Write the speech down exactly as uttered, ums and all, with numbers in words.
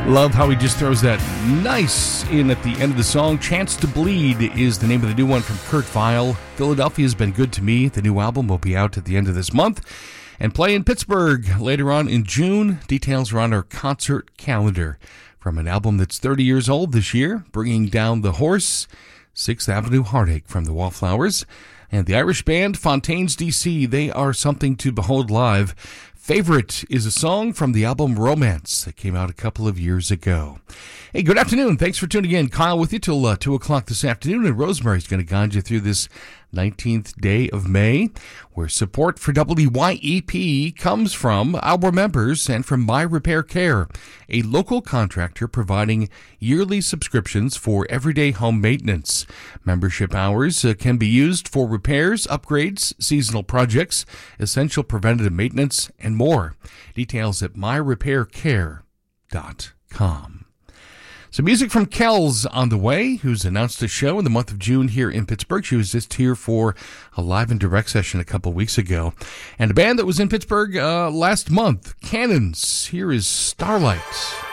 Love how he just throws that nice in at the end of the song. Chance to Bleed is the name of the new one from Kurt Vile. Philadelphia's Been Good to Me. The new album will be out at the end of this month and play in Pittsburgh later on in June. Details are on our concert calendar from an album that's thirty years old this year, Bringing Down the Horse, sixth Avenue Heartache from the Wallflowers, and the Irish band Fontaines D C. They are something to behold live. Favorite is a song from the album Romance that came out a couple of years ago. Hey, good afternoon. Thanks for tuning in. Kyle with you till uh, two o'clock this afternoon, and Rosemary's going to guide you through this nineteenth day of May, where support for W Y E P comes from our members and from My Repair Care, a local contractor providing yearly subscriptions for everyday home maintenance. Membership hours uh, can be used for repairs, upgrades, seasonal projects, essential preventative maintenance, and more. Details at my repair care dot com. Some music from Kells on the way, who's announced a show in the month of June here in Pittsburgh. She was just here for a live and direct session a couple weeks ago. And a band that was in Pittsburgh uh, last month, Cannons. Here is Starlight.